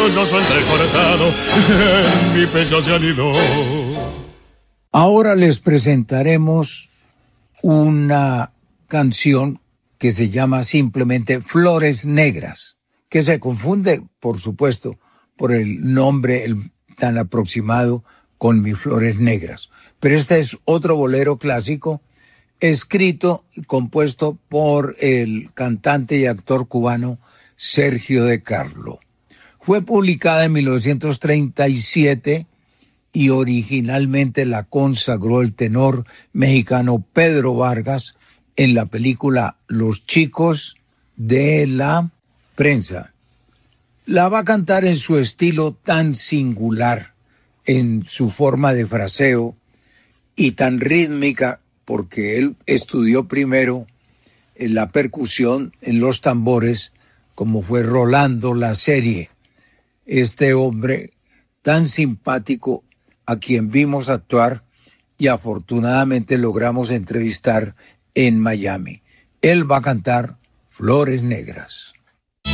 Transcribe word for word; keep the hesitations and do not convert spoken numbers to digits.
sollozo entrecortado en mi pecho se anidó. Ahora les presentaremos una canción que se llama simplemente Flores Negras, que se confunde, por supuesto, por el nombre el, tan aproximado con Mis Flores Negras. Pero este es otro bolero clásico, escrito y compuesto por el cantante y actor cubano Sergio de Carlo. Fue publicada en mil novecientos treinta y siete y originalmente la consagró el tenor mexicano Pedro Vargas en la película Los Chicos de la Prensa. La va a cantar en su estilo tan singular, en su forma de fraseo y tan rítmica, porque él estudió primero en la percusión, en los tambores, como fue Rolando La Serie, este hombre tan simpático a quien vimos actuar y afortunadamente logramos entrevistar en Miami. Él va a cantar Flores Negras.